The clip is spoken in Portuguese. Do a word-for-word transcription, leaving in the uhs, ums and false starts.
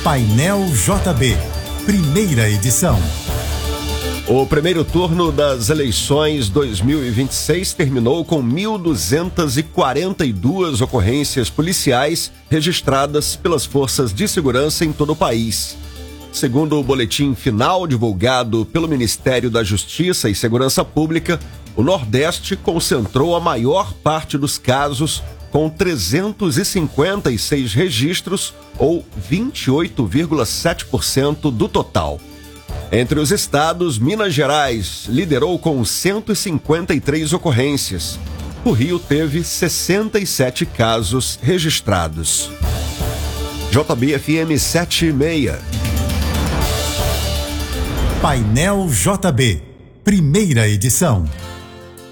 Painel J B, primeira edição. O primeiro turno das eleições dois mil e vinte e seis terminou com mil duzentas e quarenta e duas ocorrências policiais registradas pelas forças de segurança em todo o país. Segundo o boletim final divulgado pelo Ministério da Justiça e Segurança Pública, o Nordeste concentrou a maior parte dos casos, com trezentos e cinquenta e seis registros, ou vinte e oito vírgula sete por cento do total. Entre os estados, Minas Gerais liderou com cento e cinquenta e três ocorrências. O Rio teve sessenta e sete casos registrados. J B F M sete e seis. Painel J B, primeira edição.